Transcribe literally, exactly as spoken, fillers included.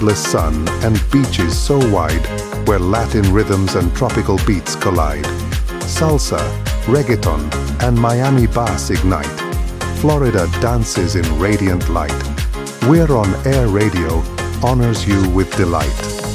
endless sun and beaches so wide where Latin rhythms and tropical beats collide. Salsa, reggaeton, and Miami bass ignite. Florida dances in radiant light. We're on Air Radio, honors you with delight.